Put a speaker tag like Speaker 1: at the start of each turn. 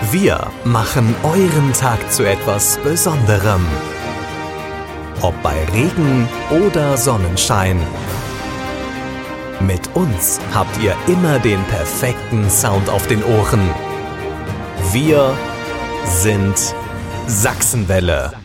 Speaker 1: Wir machen euren Tag zu etwas Besonderem. Ob bei Regen oder Sonnenschein. Mit uns habt ihr immer den perfekten Sound auf den Ohren. Wir sind Sachsenwelle.